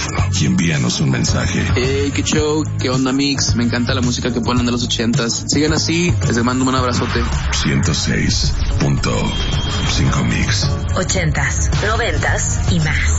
micrófono y envíanos un mensaje. Hey, qué show, qué onda Mix, me encanta la música que ponen de los 80s. Sigan así, les mando un abrazote. 106.5 Mix. 80s, 90s y más.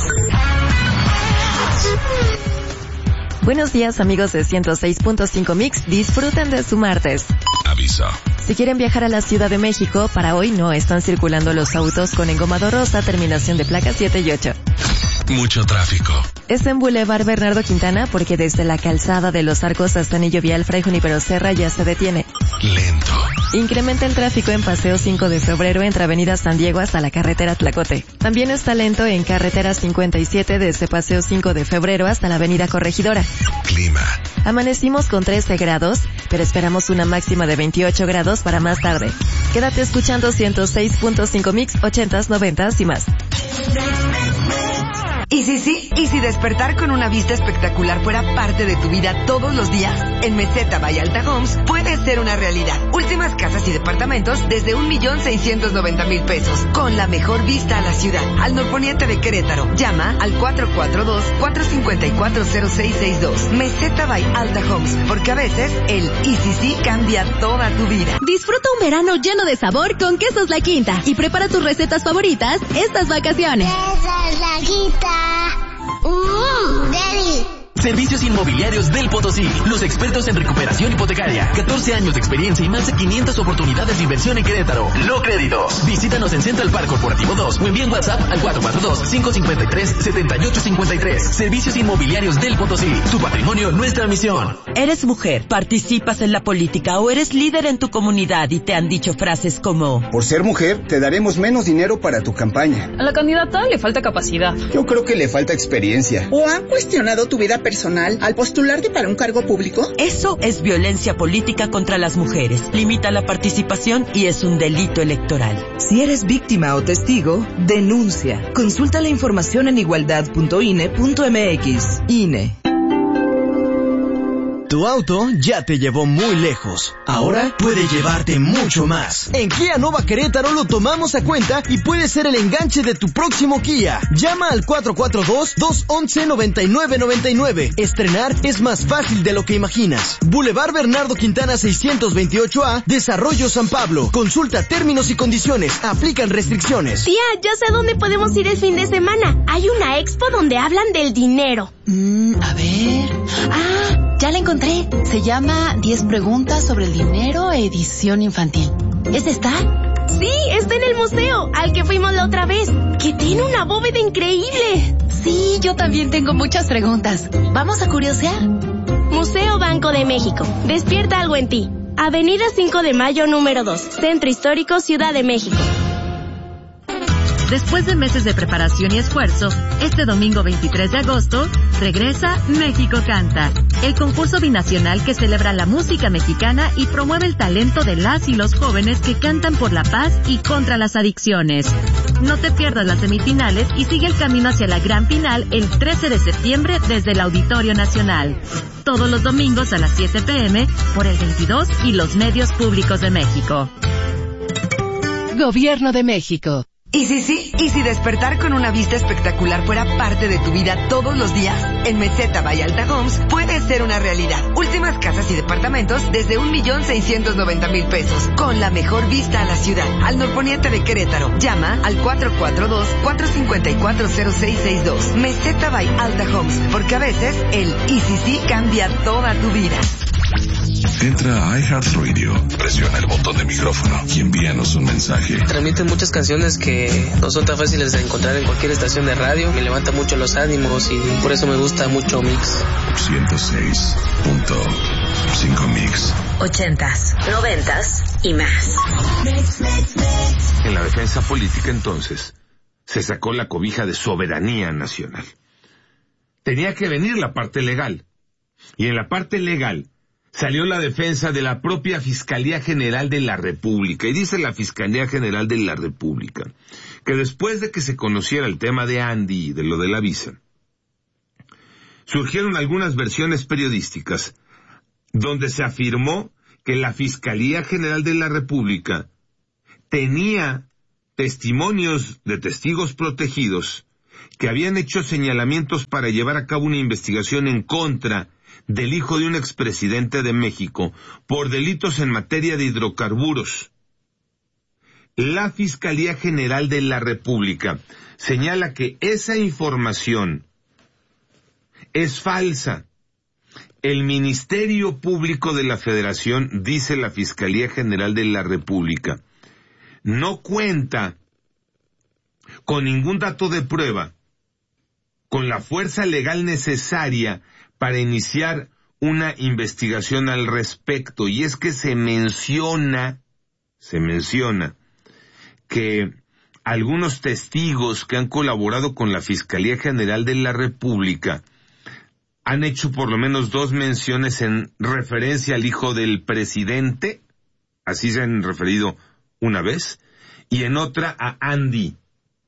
Buenos días, amigos de 106.5 Mix. Disfruten de su martes. Aviso. Si quieren viajar a la Ciudad de México, para hoy no están circulando los autos con engomado rosa, terminación de placas 7 y 8. Mucho tráfico. Es en Boulevard Bernardo Quintana porque desde la calzada de Los Arcos hasta Anillo Vial Fray Junípero Serra ya se detiene. Lento. Incrementa el tráfico en Paseo 5 de Febrero entre Avenida San Diego hasta la carretera Tlacote. También está lento en carretera 57 desde Paseo 5 de Febrero hasta la Avenida Corregidora. Clima. Amanecimos con 13 grados, pero esperamos una máxima de 28 grados para más tarde. Quédate escuchando 106.5 Mix, 80s, 90s y más. ¿Y si despertar con una vista espectacular fuera parte de tu vida todos los días? En Meseta by Alta Homes puede ser una realidad. Últimas casas y departamentos desde 1,690,000 pesos, con la mejor vista a la ciudad, al norponiente de Querétaro. Llama al 442-454-0662. Meseta by Alta Homes, porque a veces el y si cambia toda tu vida. Disfruta un verano lleno de sabor con Quesos La Quinta y prepara tus recetas favoritas estas vacaciones. Quesos La Quinta. Deli. Servicios Inmobiliarios del Potosí. Los expertos en recuperación hipotecaria. 14 años de experiencia y más de 500 oportunidades de inversión en Querétaro. Lo Créditos. Visítanos en Central Park Corporativo 2 o envía en WhatsApp al 442-553-7853. Servicios Inmobiliarios del Potosí. Tu patrimonio, nuestra misión. ¿Eres mujer, participas en la política o eres líder en tu comunidad y te han dicho frases como: por ser mujer, te daremos menos dinero para tu campaña? A la candidata le falta capacidad. Yo creo que le falta experiencia. ¿O han cuestionado tu vida personal al postularte para un cargo público? Eso es violencia política contra las mujeres. Limita la participación y es un delito electoral. Si eres víctima o testigo, denuncia. Consulta la información en igualdad.ine.mx. INE. Tu auto ya te llevó muy lejos. Ahora puede llevarte mucho más. En Kia Nova Querétaro lo tomamos a cuenta y puede ser el enganche de tu próximo Kia. Llama al 442-211-9999. Estrenar es más fácil de lo que imaginas. Boulevard Bernardo Quintana 628A, Desarrollo San Pablo. Consulta términos y condiciones. Aplican restricciones. Tía, ya sé a dónde podemos ir el fin de semana. Hay una expo donde hablan del dinero. A ver. Ya la encontré. Se llama 10 preguntas sobre el dinero, edición infantil. ¿Es esta? Sí, está en el museo, al que fuimos la otra vez, que tiene una bóveda increíble. Sí, yo también tengo muchas preguntas. ¿Vamos a curiosear? Museo Banco de México. Despierta algo en ti. Avenida 5 de Mayo, número 2. Centro Histórico, Ciudad de México. Después de meses de preparación y esfuerzo, este domingo 23 de agosto, regresa México Canta, el concurso binacional que celebra la música mexicana y promueve el talento de las y los jóvenes que cantan por la paz y contra las adicciones. No te pierdas las semifinales y sigue el camino hacia la gran final el 13 de septiembre desde el Auditorio Nacional. Todos los domingos a las 7 p.m. por el 22 y los medios públicos de México. Gobierno de México. ¿Y si despertar con una vista espectacular fuera parte de tu vida todos los días? En Meseta by Alta Homes puede ser una realidad. Últimas casas y departamentos desde 1,690,000 pesos, con la mejor vista a la ciudad, al norponiente de Querétaro. Llama al 442-454-0662. Meseta by Alta Homes, porque a veces el y si cambia toda tu vida. Entra a iHeartRadio, presiona el botón de micrófono y envíanos un mensaje. Transmiten muchas canciones que no son tan fáciles de encontrar en cualquier estación de radio. Me levanta mucho los ánimos y por eso me gusta mucho Mix. 106.5 Mix. 80s, 90s y más. En la defensa política entonces se sacó la cobija de soberanía nacional. Tenía que venir la parte legal. Y en la parte legal salió la defensa de la propia Fiscalía General de la República. Y dice la Fiscalía General de la República que después de que se conociera el tema de Andy y de lo de la visa, surgieron algunas versiones periodísticas donde se afirmó que la Fiscalía General de la República tenía testimonios de testigos protegidos que habían hecho señalamientos para llevar a cabo una investigación en contra del hijo de un expresidente de México por delitos en materia de hidrocarburos. La Fiscalía General de la República señala que esa información es falsa. El Ministerio Público de la Federación, dice la Fiscalía General de la República, no cuenta con ningún dato de prueba, con la fuerza legal necesaria para iniciar una investigación al respecto. Y es que se menciona que algunos testigos que han colaborado con la Fiscalía General de la República han hecho por lo menos 2 menciones en referencia al hijo del presidente, así se han referido una vez, y en otra a Andy.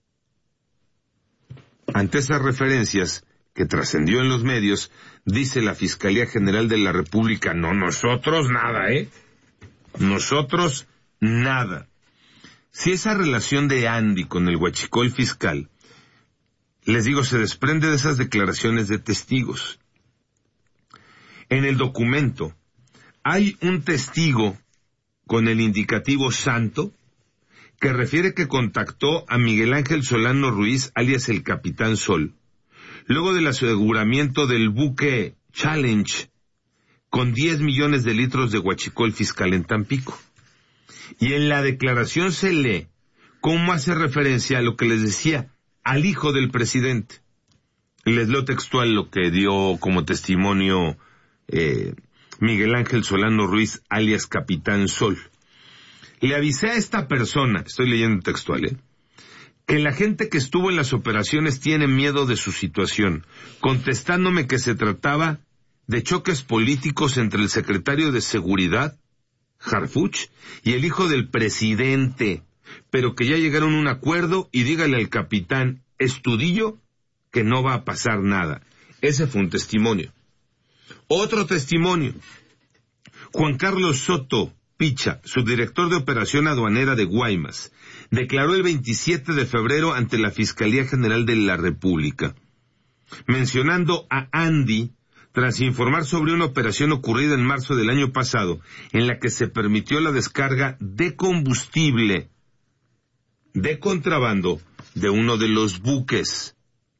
Ante esas referencias que trascendió en los medios, dice la Fiscalía General de la República, no, nosotros nada, nosotros nada. Si esa relación de Andy con el huachicol fiscal, les digo, se desprende de esas declaraciones de testigos. En el documento hay un testigo con el indicativo Santo que refiere que contactó a Miguel Ángel Solano Ruiz, alias el Capitán Sol, luego del aseguramiento del buque Challenge con 10 millones de litros de huachicol fiscal en Tampico. Y en la declaración se lee cómo hace referencia a lo que les decía, al hijo del presidente. Les leo textual lo que dio como testimonio Miguel Ángel Solano Ruiz, alias Capitán Sol. Le avisé a esta persona, estoy leyendo textual, que la gente que estuvo en las operaciones tiene miedo de su situación, contestándome que se trataba de choques políticos entre el secretario de Seguridad, Harfuch, y el hijo del presidente, pero que ya llegaron a un acuerdo y dígale al capitán Estudillo que no va a pasar nada. Ese fue un testimonio. Otro testimonio, Juan Carlos Soto Picha, subdirector de Operación Aduanera de Guaymas, declaró el 27 de febrero ante la Fiscalía General de la República, mencionando a Andy tras informar sobre una operación ocurrida en marzo del año pasado, en la que se permitió la descarga de combustible de contrabando de uno de los buques.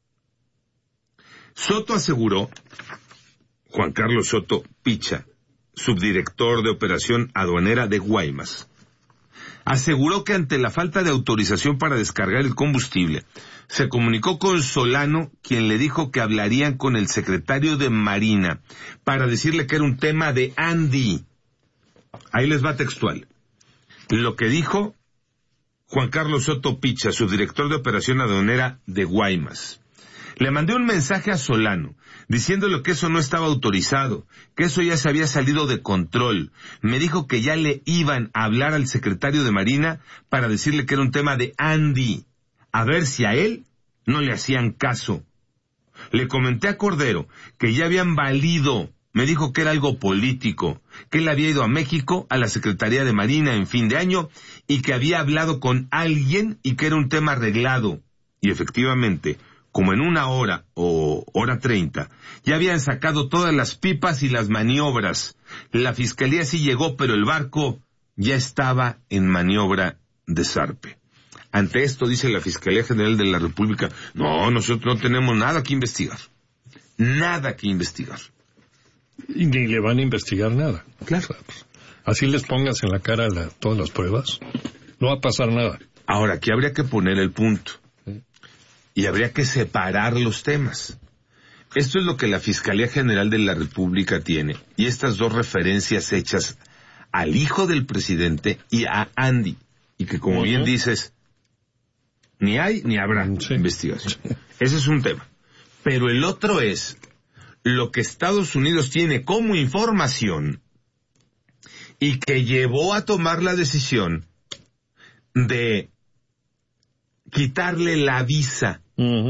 Soto aseguró, Juan Carlos Soto Picha, subdirector de Operación Aduanera de Guaymas, aseguró que ante la falta de autorización para descargar el combustible, se comunicó con Solano, quien le dijo que hablarían con el secretario de Marina para decirle que era un tema de Andy. Ahí les va textual. Lo que dijo Juan Carlos Soto Picha, subdirector de Operación Aduanera de Guaymas. Le mandé un mensaje a Solano, diciéndole que eso no estaba autorizado, que eso ya se había salido de control. Me dijo que ya le iban a hablar al secretario de Marina para decirle que era un tema de Andy, a ver si a él no le hacían caso. Le comenté a Cordero que ya habían valido, me dijo que era algo político, que él había ido a México, a la Secretaría de Marina en fin de año, y que había hablado con alguien y que era un tema arreglado. Y efectivamente, como en 1 hora o hora 30, ya habían sacado todas las pipas y las maniobras. La Fiscalía sí llegó, pero el barco ya estaba en maniobra de zarpe. Ante esto, dice la Fiscalía General de la República, no, nosotros no tenemos nada que investigar. Nada que investigar. Y ni le van a investigar nada. Claro. Así les pongas en la cara todas las pruebas, no va a pasar nada. Ahora, aquí habría que poner el punto. Y habría que separar los temas. Esto es lo que la Fiscalía General de la República tiene. Y estas 2 referencias hechas al hijo del presidente y a Andy. Y que, como bien dices, ni hay ni habrá investigación. Ese es un tema. Pero el otro es lo que Estados Unidos tiene como información y que llevó a tomar la decisión de quitarle la visa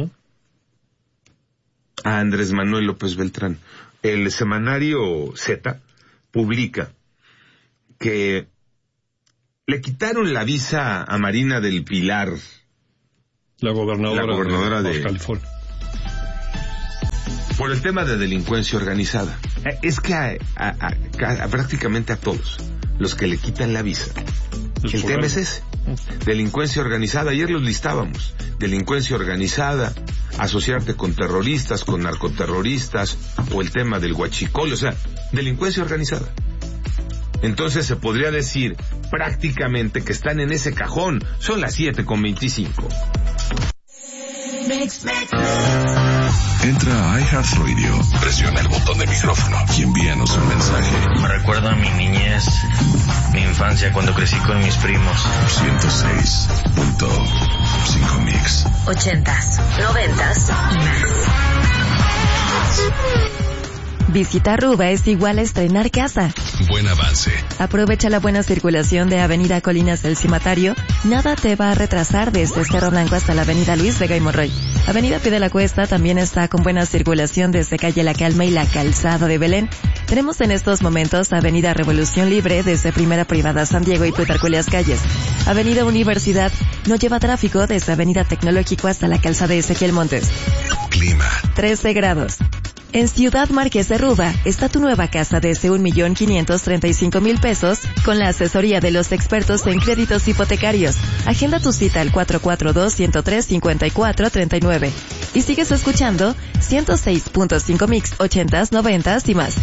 a Andrés Manuel López Beltrán. El semanario Z publica que le quitaron la visa a Marina del Pilar La gobernadora de California. Por el tema de delincuencia organizada. Es que prácticamente a todos los que le quitan la visa, el tema es ese. Delincuencia organizada, ayer los listábamos. Delincuencia organizada, asociarte con terroristas, con narcoterroristas, o el tema del huachicol, o sea, delincuencia organizada. Entonces se podría decir prácticamente que están en ese cajón. Son las 7:25. Entra a iHeartRadio, presiona el botón de micrófono y envíanos un mensaje. Me recuerda a mi niñez, mi infancia cuando crecí con mis primos. 106.5 Mix. 80s, 90s y más. Visitar Ruba es igual a estrenar casa. Buen avance. Aprovecha la buena circulación de Avenida Colinas del Cimatario. Nada te va a retrasar desde Cerro Blanco hasta la Avenida Luis Vega y Monroy. Avenida Pie de la Cuesta también está con buena circulación desde Calle La Calma y la Calzada de Belén. Tenemos en estos momentos Avenida Revolución Libre desde Primera Privada San Diego y Plutarco Calles. Avenida Universidad no lleva tráfico desde Avenida Tecnológico hasta la Calzada de Ezequiel Montes. Clima. 13 grados. En Ciudad Márquez de Ruba está tu nueva casa desde 1,535,000 pesos con la asesoría de los expertos en créditos hipotecarios. Agenda tu cita al 442-103-5439. Y sigues escuchando 106.5 Mix, 80s, 90s y más.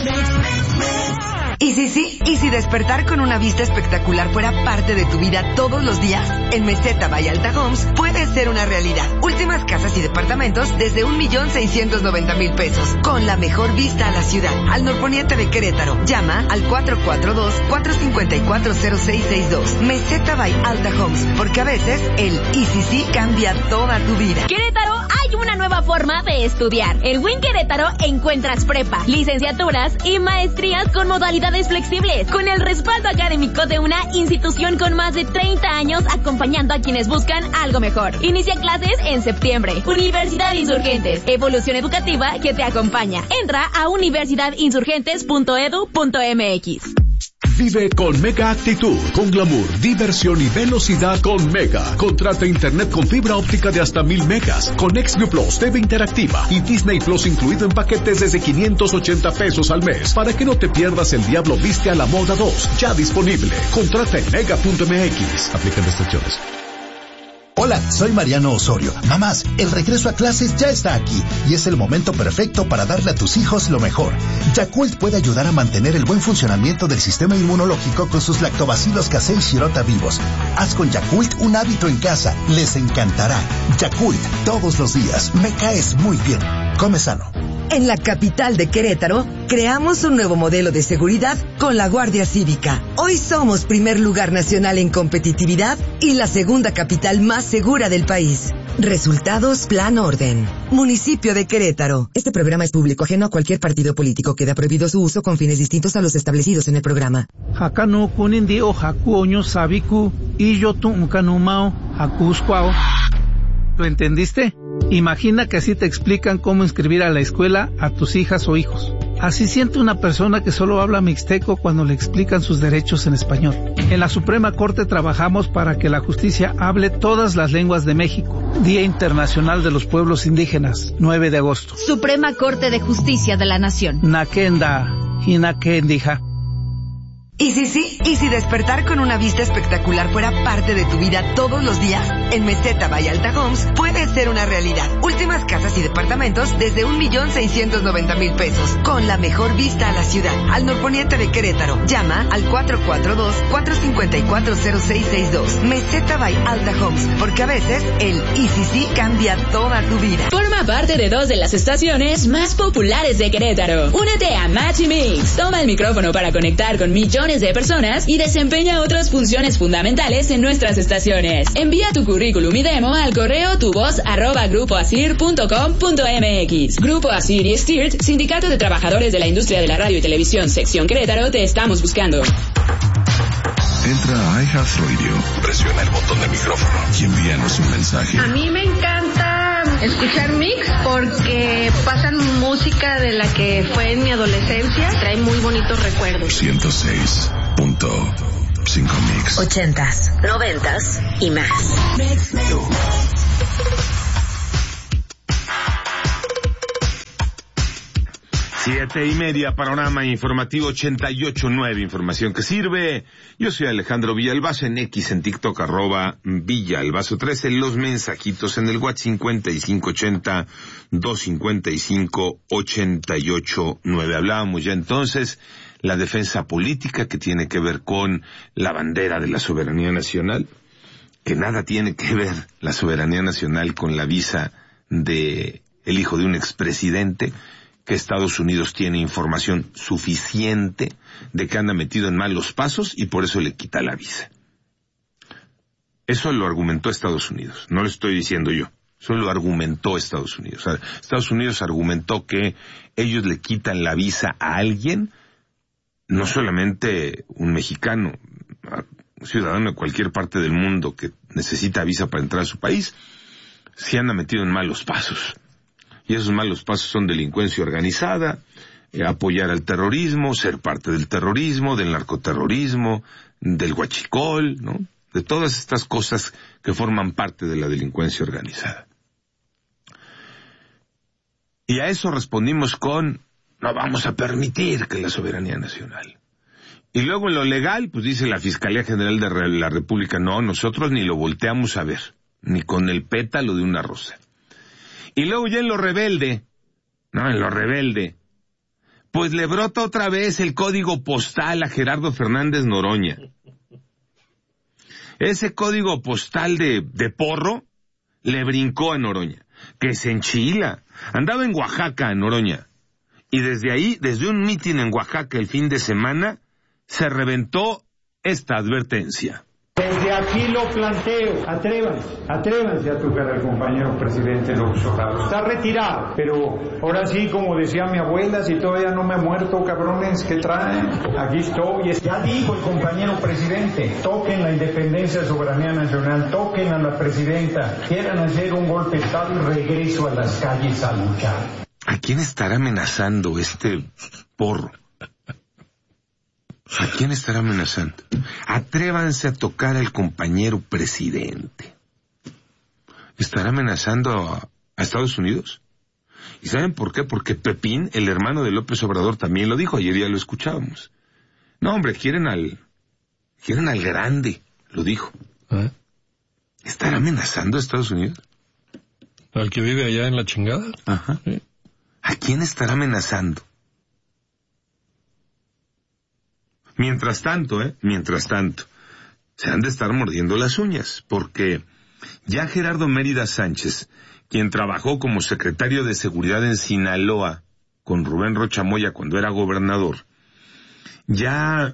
Y si despertar con una vista espectacular fuera parte de tu vida todos los días, en Meseta by Alta Homes puede ser una realidad. Últimas casas y departamentos desde 1,690,000 pesos, con la mejor vista a la ciudad, al norponiente de Querétaro. Llama al 442-454-0662. Meseta by Alta Homes, porque a veces el y si cambia toda tu vida. Querétaro, hay una nueva forma de estudiar. En WIN Querétaro encuentras prepa, licenciaturas y maestrías con modalidades flexibles, con el respaldo académico de una institución con más de 30 años acompañando a quienes buscan algo mejor. Inicia clases en septiembre. Universidad Insurgentes, evolución educativa que te acompaña. Entra a universidadinsurgentes.edu.mx. Vive con Mega Actitud, con glamour, diversión y velocidad con Mega. Contrata internet con fibra óptica de hasta 1000 megas, con XView Plus, TV interactiva y Disney Plus incluido en paquetes desde 580 pesos al mes, para que no te pierdas El Diablo Viste a la Moda 2, ya disponible. Contrata en mega.mx. Aplican restricciones. Hola, soy Mariano Osorio. Mamás, el regreso a clases ya está aquí y es el momento perfecto para darle a tus hijos lo mejor. Yakult puede ayudar a mantener el buen funcionamiento del sistema inmunológico con sus lactobacilos casei shirota vivos. Haz con Yakult un hábito en casa. Les encantará. Yakult, todos los días. Me caes muy bien. Come sano. En la capital de Querétaro, creamos un nuevo modelo de seguridad con la Guardia Cívica. Hoy somos primer lugar nacional en competitividad y la segunda capital más segura del país. Resultados Plan Orden. Municipio de Querétaro. Este programa es público ajeno a cualquier partido político. Queda prohibido su uso con fines distintos a los establecidos en el programa. Hakano kunindi o haku oño sabiku y yo tumkanumao hakuskwao. ¿Lo entendiste? Imagina que así te explican cómo inscribir a la escuela a tus hijas o hijos. Así siente una persona que solo habla mixteco cuando le explican sus derechos en español. En la Suprema Corte trabajamos para que la justicia hable todas las lenguas de México. Día Internacional de los Pueblos Indígenas, 9 de agosto. Suprema Corte de Justicia de la Nación. Nakenda y Nakendija. Y si despertar con una vista espectacular fuera parte de tu vida todos los días, en Meseta by Alta Homes puede ser una realidad. Últimas casas y departamentos desde 1,690,000 pesos, con la mejor vista a la ciudad, al norponiente de Querétaro. Llama al 442-454-0662. Meseta by Alta Homes, porque a veces el y si cambia toda tu vida. Forma parte de 2 de las estaciones más populares de Querétaro. Únete a Match y Mix. Toma el micrófono para conectar con millones de personas y desempeña otras funciones fundamentales en nuestras estaciones. Envía tu currículum y demo al correo tuvoz@grupoasir.com.mx. Grupo Asir y STIRT, Sindicato de Trabajadores de la Industria de la Radio y Televisión, Sección Querétaro, te estamos buscando. Entra a iHeartRadio, presiona el botón de micrófono y envíanos un mensaje. A mí me encanta escuchar Mix porque pasan música de la que fue en mi adolescencia, trae muy bonitos recuerdos. 106.5 Mix. 80s, 90s y más. 7:30, panorama informativo 88.9, información que sirve. Yo soy Alejandro Villalbazo, en X, en TikTok, @Villalbazo13, los mensajitos en el WhatsApp 5580-255-88.9. Hablábamos ya entonces la defensa política que tiene que ver con la bandera de la soberanía nacional, que nada tiene que ver la soberanía nacional con la visa de el hijo de un expresidente, que Estados Unidos tiene información suficiente de que anda metido en malos pasos y por eso le quita la visa. Eso lo argumentó Estados Unidos, no lo estoy diciendo yo, eso lo argumentó Estados Unidos. O sea, Estados Unidos argumentó que ellos le quitan la visa a alguien, no solamente un mexicano, un ciudadano de cualquier parte del mundo que necesita visa para entrar a su país, si anda metido en malos pasos. Y esos malos pasos son delincuencia organizada, apoyar al terrorismo, ser parte del terrorismo, del narcoterrorismo, del huachicol, ¿no? De todas estas cosas que forman parte de la delincuencia organizada. Y a eso respondimos con: no vamos a permitir que la soberanía nacional. Y luego en lo legal, pues dice la Fiscalía General de la República: no, nosotros ni lo volteamos a ver, ni con el pétalo de una rosa. Y luego ya en lo rebelde, pues le brota otra vez el código postal a Gerardo Fernández Noroña. Ese código postal de porro le brincó a Noroña, que se enchila. Andaba en Oaxaca, Noroña, y desde ahí, desde un mitin en Oaxaca el fin de semana, se reventó esta advertencia. Desde aquí lo planteo, atrévanse a tocar al compañero presidente López Obrador. Está retirado, pero ahora sí, como decía mi abuela, si todavía no me he muerto, cabrones, ¿qué traen? Aquí estoy. Ya dijo el compañero presidente, toquen la independencia y soberanía nacional, toquen a la presidenta, quieran hacer un golpe de Estado y regreso a las calles a luchar. ¿A quién estará amenazando este porro? ¿A quién estará amenazando? Atrévanse a tocar al compañero presidente. ¿Estará amenazando a Estados Unidos? ¿Y saben por qué? Porque Pepín, el hermano de López Obrador, también lo dijo, ayer ya lo escuchábamos. No, hombre, quieren al grande, lo dijo. ¿Eh? ¿Estará amenazando a Estados Unidos? ¿Al que vive allá en la chingada? Ajá. ¿Sí? ¿A quién estará amenazando? Mientras tanto, se han de estar mordiendo las uñas, porque ya Gerardo Mérida Sánchez, quien trabajó como secretario de Seguridad en Sinaloa con Rubén Rocha Moya cuando era gobernador, ya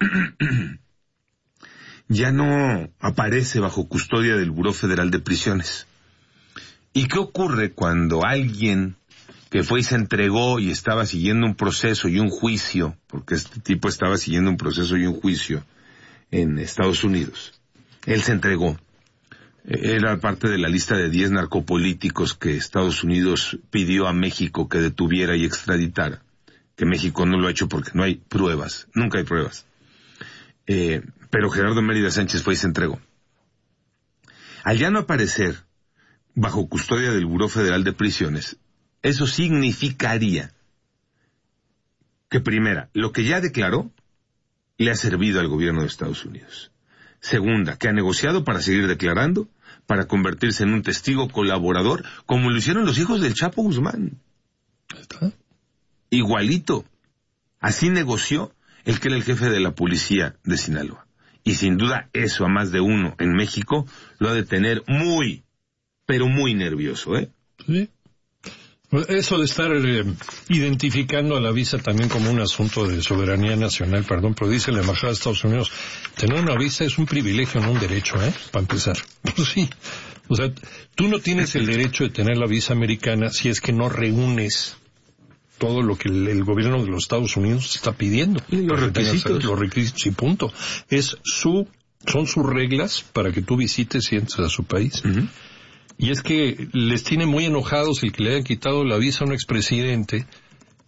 no aparece bajo custodia del Buró Federal de Prisiones. ¿Y qué ocurre cuando alguien que fue y se entregó y estaba siguiendo un proceso y un juicio, porque este tipo estaba siguiendo un proceso y un juicio en Estados Unidos? Él se entregó. Era parte de la lista de 10 narcopolíticos que Estados Unidos pidió a México que detuviera y extraditara. Que México no lo ha hecho porque no hay pruebas, nunca hay pruebas. Pero Gerardo Mérida Sánchez fue y se entregó. Al ya no aparecer bajo custodia del Buró Federal de Prisiones, eso significaría que, primera, lo que ya declaró le ha servido al gobierno de Estados Unidos. Segunda, que ha negociado para seguir declarando, para convertirse en un testigo colaborador, como lo hicieron los hijos del Chapo Guzmán. ¿Está? Igualito. Así negoció el que era el jefe de la policía de Sinaloa. Y sin duda eso a más de uno en México lo ha de tener muy, pero muy nervioso, ¿eh? Sí. Eso de estar identificando a la visa también como un asunto de soberanía nacional, pero dice la Embajada de Estados Unidos, tener una visa es un privilegio, no un derecho, para empezar. Pues sí. O sea, tú no tienes el derecho de tener la visa americana si es que no reúnes todo lo que el gobierno de los Estados Unidos está pidiendo. Y los requisitos. Los requisitos y punto. Son sus reglas para que tú visites y entres a su país. Uh-huh. Y es que les tiene muy enojados el que le hayan quitado la visa a un expresidente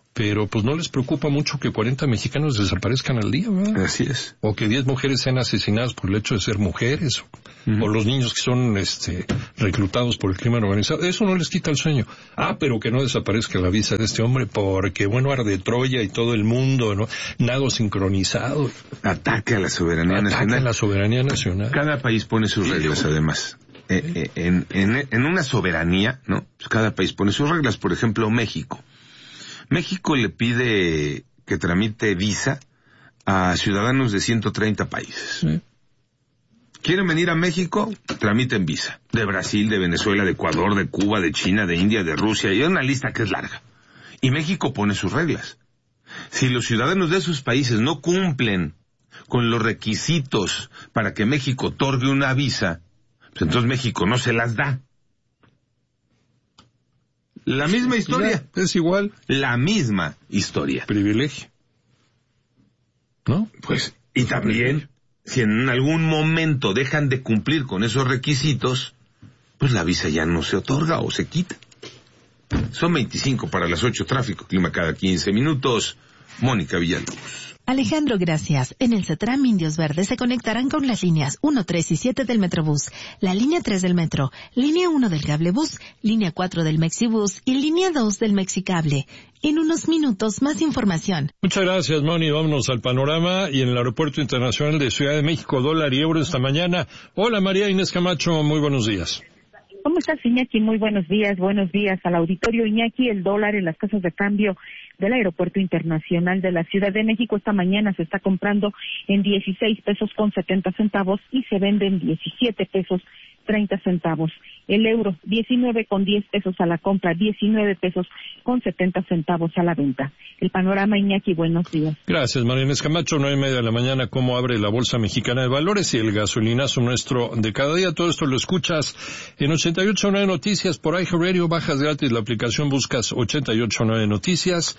pero pues no les preocupa mucho que 40 mexicanos desaparezcan al día, ¿verdad? Así es. O que 10 mujeres sean asesinadas por el hecho de ser mujeres, o los niños que son reclutados por el crimen organizado. Eso no les quita el sueño. Pero que no desaparezca la visa de este hombre, porque bueno, arde Troya y todo el mundo, ¿no? Nado sincronizado. Ataque a la soberanía nacional. Ataque a la soberanía nacional. Cada país pone sus reglas, además. En una soberanía, ¿no? Pues cada país pone sus reglas. Por ejemplo, México. México le pide que tramite visa a ciudadanos de 130 países. Sí. ¿Quieren venir a México? Tramiten visa. De Brasil, de Venezuela, de Ecuador, de Cuba, de China, de India, de Rusia. Y hay una lista que es larga. Y México pone sus reglas. Si los ciudadanos de esos países no cumplen con los requisitos para que México otorgue una visa, pues entonces México no se las da. La misma historia. Es igual. La misma historia. Privilegio. ¿No? Pues, y también, si en algún momento dejan de cumplir con esos requisitos, pues la visa ya no se otorga o se quita. Son 25 para las 8, tráfico, clima cada 15 minutos. Mónica Villalobos. Alejandro, gracias. En el CETRAM Indios Verdes se conectarán con las líneas 1, 3 y 7 del Metrobús, la línea 3 del Metro, línea 1 del Cablebús, línea 4 del Mexibús y línea 2 del Mexicable. En unos minutos, más información. Muchas gracias, Moni. Vámonos al panorama. Y en el Aeropuerto Internacional de Ciudad de México, dólar y euro esta mañana. Hola, María Inés Camacho. Muy buenos días. ¿Cómo estás, Iñaki? Muy buenos días al auditorio. Iñaki, el dólar en las casas de cambio del Aeropuerto Internacional de la Ciudad de México esta mañana se está comprando en 16 pesos con 70 centavos y se vende en 17 pesos 30 centavos. El euro, 19 con 10 pesos a la compra, 19 pesos con 70 centavos a la venta. El panorama, Iñaki, buenos días. Gracias, María Inés Camacho. 9:30 de la mañana, ¿cómo abre la Bolsa Mexicana de Valores y el gasolinazo nuestro de cada día? Todo esto lo escuchas en 88.9 Noticias por iHeartRadio. Bajas gratis la aplicación, buscas 88.9 Noticias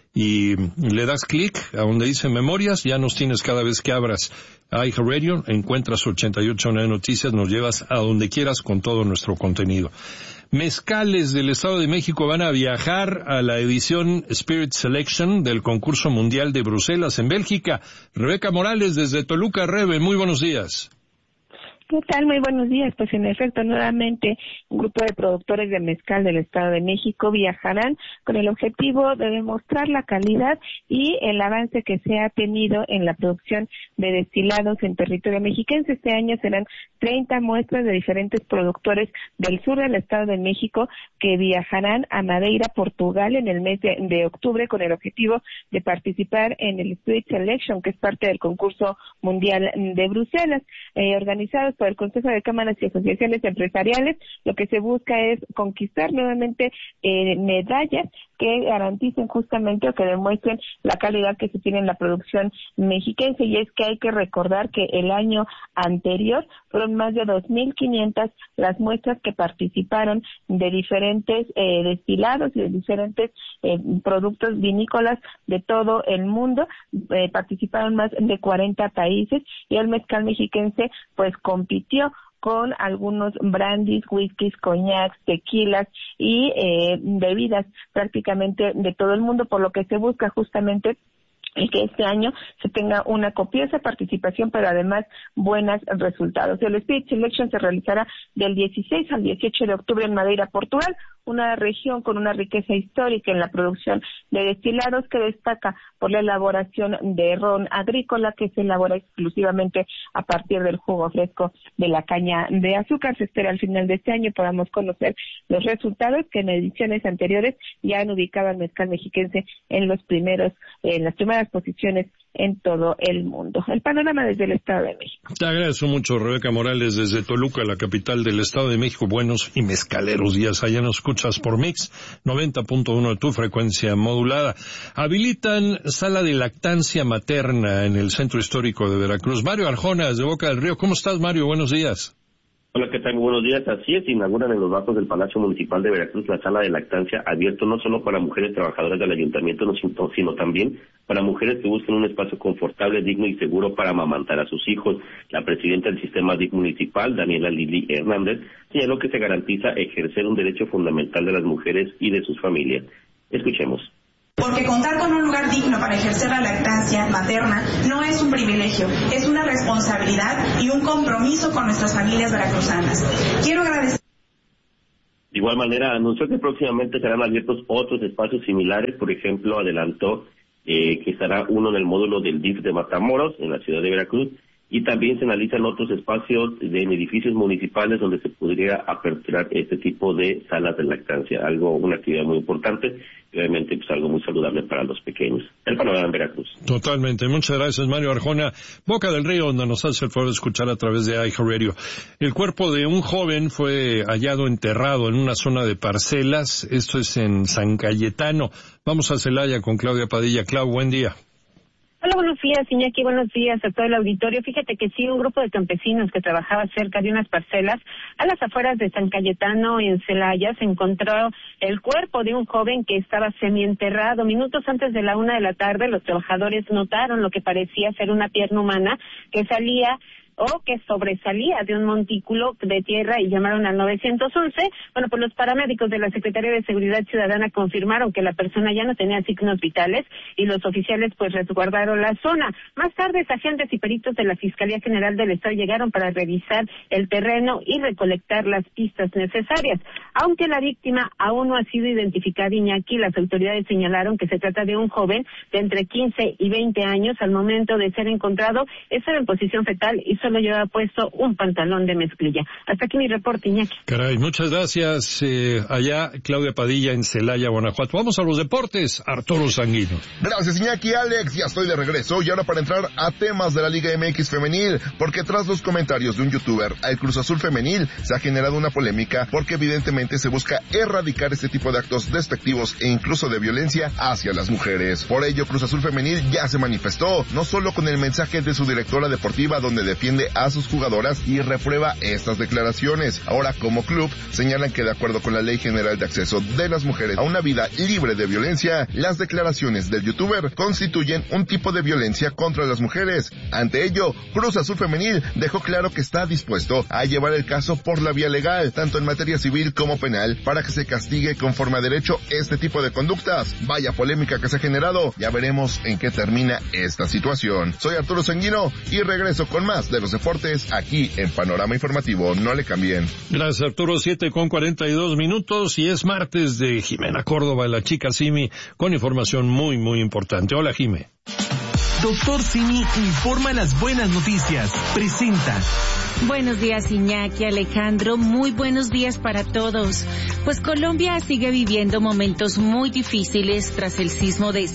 y le das clic a donde dice Memorias. Ya nos tienes cada vez que abras iHeartRadio, encuentras 88.9 Noticias, nos llevas a donde quieras con todo nuestro contenido. Mezcales del Estado de México van a viajar a la edición Spirit Selection del concurso mundial de Bruselas en Bélgica. Rebeca Morales desde Toluca. Rebe, muy buenos días. ¿Qué tal? Muy buenos días. Pues en efecto, nuevamente, un grupo de productores de mezcal del Estado de México viajarán con el objetivo de demostrar la calidad y el avance que se ha tenido en la producción de destilados en territorio mexiquense. Este año serán 30 muestras de diferentes productores del sur del Estado de México que viajarán a Madeira, Portugal, en el mes de octubre con el objetivo de participar en el Spirit Selection, que es parte del concurso mundial de Bruselas, organizado por el Consejo de Cámaras y Asociaciones Empresariales. Lo que se busca es conquistar nuevamente medallas que garanticen justamente o que demuestren la calidad que se tiene en la producción mexiquense. Y es que hay que recordar que el año anterior fueron más de 2.500 las muestras que participaron de diferentes destilados y de diferentes productos vinícolas de todo el mundo. Participaron más de 40 países y el mezcal mexiquense pues compitió con algunos brandies, whiskies, coñacs, tequilas y bebidas prácticamente de todo el mundo, por lo que se busca justamente y que este año se tenga una copiosa participación, pero además buenos resultados. El Spirit Selection se realizará del 16 al 18 de octubre en Madeira, Portugal, una región con una riqueza histórica en la producción de destilados que destaca por la elaboración de ron agrícola que se elabora exclusivamente a partir del jugo fresco de la caña de azúcar. Se espera al final de este año podamos conocer los resultados que en ediciones anteriores ya han ubicado al mezcal mexiquense en las primeras posiciones en todo el mundo. El panorama desde el Estado de México. Te agradezco mucho, Rebeca Morales, desde Toluca, la capital del Estado de México. Buenos y mezcaleros días. Allá nos escuchas por Mix 90.1 de tu frecuencia modulada. Habilitan sala de lactancia materna en el Centro Histórico de Veracruz. Mario Arjona, desde Boca del Río. ¿Cómo estás, Mario? Buenos días. Hola, ¿qué tal? Buenos días. Así es, inauguran en los bajos del Palacio Municipal de Veracruz la sala de lactancia, abierto no solo para mujeres trabajadoras del ayuntamiento, sino también para mujeres que buscan un espacio confortable, digno y seguro para amamantar a sus hijos. La presidenta del sistema DIC municipal, Daniela Lili Hernández, señaló que se garantiza ejercer un derecho fundamental de las mujeres y de sus familias. Escuchemos. Porque contar con un lugar digno para ejercer la lactancia materna no es un privilegio, es una responsabilidad y un compromiso con nuestras familias veracruzanas. Quiero agradecer. De igual manera, anunció que próximamente serán abiertos otros espacios similares. Por ejemplo, adelantó que estará uno en el módulo del DIF de Matamoros, en la ciudad de Veracruz, y también se analizan otros espacios en edificios municipales donde se podría aperturar este tipo de salas de lactancia, una actividad muy importante y obviamente pues algo muy saludable para los pequeños. El panorama en Veracruz. Totalmente. Muchas gracias, Mario Arjona. Boca del Río, donde nos hace el favor de escuchar a través de iHeartRadio. El cuerpo de un joven fue hallado enterrado en una zona de parcelas. Esto es en San Cayetano. Vamos a Celaya con Claudia Padilla. Clau, buen día. Hola, buenos días, Iñaki, buenos días a todo el auditorio. Fíjate que sí, un grupo de campesinos que trabajaba cerca de unas parcelas a las afueras de San Cayetano, en Celaya, se encontró el cuerpo de un joven que estaba semienterrado. Minutos antes de la 1 p.m, los trabajadores notaron lo que parecía ser una pierna humana que salía o que sobresalía de un montículo de tierra y llamaron al 911. Bueno, pues los paramédicos de la Secretaría de Seguridad Ciudadana confirmaron que la persona ya no tenía signos vitales y los oficiales pues resguardaron la zona. Más tarde, agentes y peritos de la Fiscalía General del Estado llegaron para revisar el terreno y recolectar las pistas necesarias. Aunque la víctima aún no ha sido identificada, Iñaki, las autoridades señalaron que se trata de un joven de entre 15 y 20 años. Al momento de ser encontrado, estaba en posición fetal y solo llevaba puesto un pantalón de mezclilla. Hasta aquí mi reporte, Iñaki. Caray, muchas gracias. Allá, Claudia Padilla en Celaya, Guanajuato. Vamos a los deportes, Arturo Sanguino. Gracias, Iñaki. Alex, ya estoy de regreso y ahora para entrar a temas de la Liga MX femenil, porque tras los comentarios de un youtuber al Cruz Azul femenil se ha generado una polémica porque evidentemente se busca erradicar este tipo de actos despectivos e incluso de violencia hacia las mujeres. Por ello, Cruz Azul femenil ya se manifestó, no solo con el mensaje de su directora deportiva donde defiende a sus jugadoras y reprueba estas declaraciones. Ahora, como club, señalan que de acuerdo con la Ley General de Acceso de las Mujeres a una vida libre de violencia, las declaraciones del youtuber constituyen un tipo de violencia contra las mujeres. Ante ello, Cruz Azul femenil dejó claro que está dispuesto a llevar el caso por la vía legal, tanto en materia civil como penal, para que se castigue conforme a derecho este tipo de conductas. Vaya polémica que se ha generado, ya veremos en qué termina esta situación. Soy Arturo Sanguino y regreso con más de los deportes aquí en Panorama Informativo. No le cambien. Gracias, Arturo. 7:42 y es martes de Jimena Córdoba, la chica Simi, con información muy, muy importante. Hola, Jime. Doctor Simi informa las buenas noticias. Presenta. Buenos días, Iñaki, Alejandro, muy buenos días para todos. Pues Colombia sigue viviendo momentos muy difíciles tras el sismo de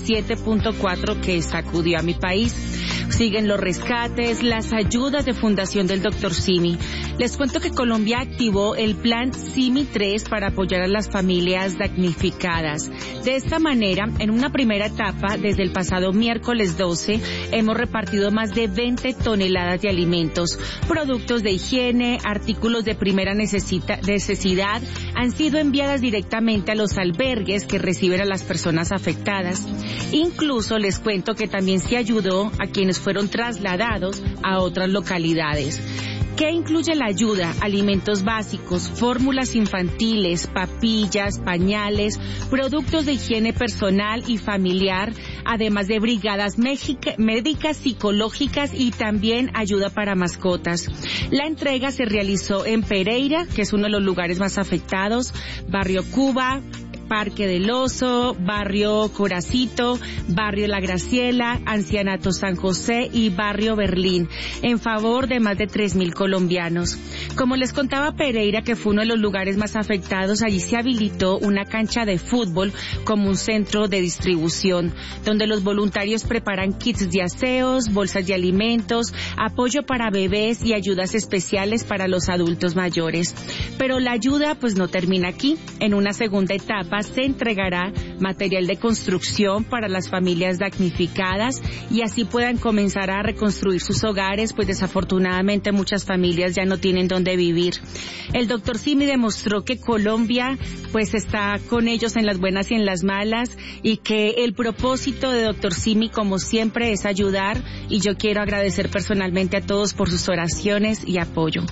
7.4 que sacudió a mi país. Siguen los rescates, las ayudas de Fundación del Dr. Simi. Les cuento que Colombia activó el plan Simi 3 para apoyar a las familias damnificadas. De esta manera, en una primera etapa, desde el pasado miércoles 12, hemos repartido más de 20 toneladas de alimentos, productos de higiene, artículos de primera necesidad, han sido enviadas directamente a los albergues que reciben a las personas afectadas. Incluso les cuento que también se ayudó a quienes fueron trasladados a otras localidades. ¿Qué incluye la ayuda? Alimentos básicos, fórmulas infantiles, papillas, pañales, productos de higiene personal y familiar, además de brigadas médicas, psicológicas y también ayuda para mascotas. La entrega se realizó en Pereira, que es uno de los lugares más afectados, Barrio Cuba, Parque del Oso, Barrio Coracito, Barrio La Graciela, Ancianato San José y Barrio Berlín, en favor de más de 3,000 colombianos. Como les contaba, Pereira, que fue uno de los lugares más afectados, allí se habilitó una cancha de fútbol como un centro de distribución, donde los voluntarios preparan kits de aseos, bolsas de alimentos, apoyo para bebés y ayudas especiales para los adultos mayores. Pero la ayuda pues no termina aquí. En una segunda etapa se entregará material de construcción para las familias damnificadas y así puedan comenzar a reconstruir sus hogares, pues desafortunadamente muchas familias ya no tienen dónde vivir. El doctor Simi demostró que Colombia pues está con ellos en las buenas y en las malas y que el propósito de doctor Simi, como siempre, es ayudar, y yo quiero agradecer personalmente a todos por sus oraciones y apoyo.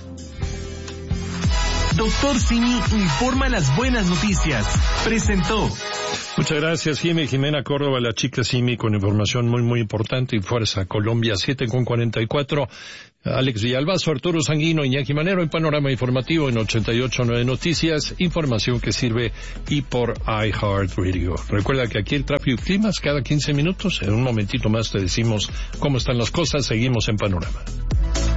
Doctor Simi informa las buenas noticias. Presentó. Muchas gracias, Jimena Córdoba, la chica Simi, con información muy importante. Y Fuerza Colombia, 7:44. Alex Villalbazo, Arturo Sanguino, Iñaki Manero en Panorama Informativo en 88.9 Noticias, información que sirve y por iHeartRadio. Recuerda que aquí el tráfico y climas cada 15 minutos. En un momentito más te decimos cómo están las cosas. Seguimos en Panorama.